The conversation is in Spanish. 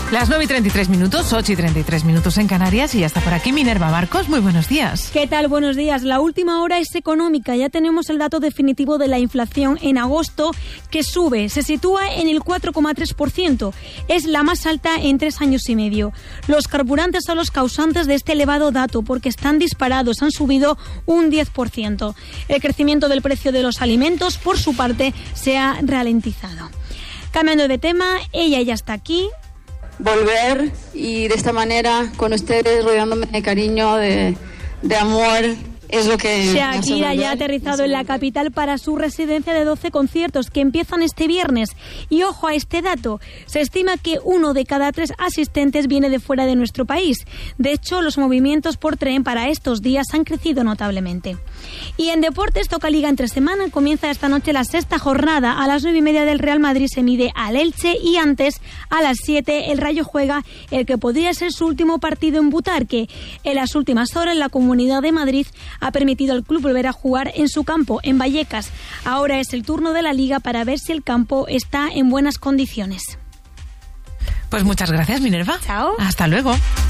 Las 9:33, 8:33 en Canarias, y ya está por aquí Minerva Marcos. Muy buenos días. ¿Qué tal? Buenos días. La última hora es económica. Ya tenemos el dato definitivo de la inflación en agosto, que sube. Se sitúa en el 4,3%. Es la más alta en 3 años y medio. Los carburantes son los causantes de este elevado dato porque están disparados. Han subido un 10%. El crecimiento del precio de los alimentos, por su parte, se ha ralentizado. Cambiando de tema, ella ya está aquí. Volver y de esta manera con ustedes, rodeándome de cariño, de amor, es lo que... Shakira ya ha aterrizado en la capital para su residencia de 12 conciertos que empiezan este viernes. Y ojo a este dato, se estima que 1 de cada 3 asistentes viene de fuera de nuestro país. De hecho, los movimientos por tren para estos días han crecido notablemente. Y en deportes toca Liga entre semana. Comienza esta noche la 6ª jornada. A las 9:30 del Real Madrid se mide al Elche y antes, a las 7, el Rayo juega el que podría ser su último partido en Butarque. En las últimas horas, la Comunidad de Madrid ha permitido al club volver a jugar en su campo, en Vallecas. Ahora es el turno de la Liga para ver si el campo está en buenas condiciones. Pues muchas gracias, Minerva. Chao. Hasta luego.